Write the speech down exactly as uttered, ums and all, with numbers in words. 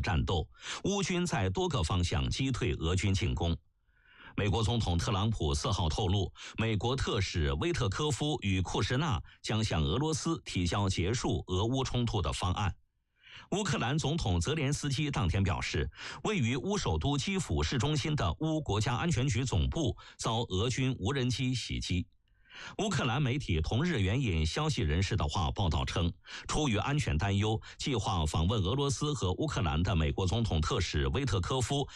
战斗，乌军在多个方向击退俄军进攻。美国总统特朗普四号透露，美国特使威特科夫与库什纳将向俄罗斯提交结束俄乌冲突的方案。乌克兰总统泽连斯基当天表示，位于乌首都基辅市中心的乌国家安全局总部遭俄军无人机袭击。乌克兰媒体同日援引消息人士的话报道称，出于安全担忧，计划访问俄罗斯和乌克兰的美国总统特使威特科夫